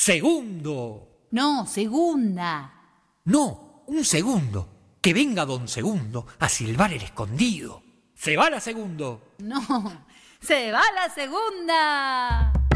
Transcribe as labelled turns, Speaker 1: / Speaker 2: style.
Speaker 1: Segundo.
Speaker 2: No, segunda.
Speaker 1: No, un segundo. Que venga don Segundo a silbar el escondido. ¡Se va la segundo!
Speaker 2: No, se va la segunda.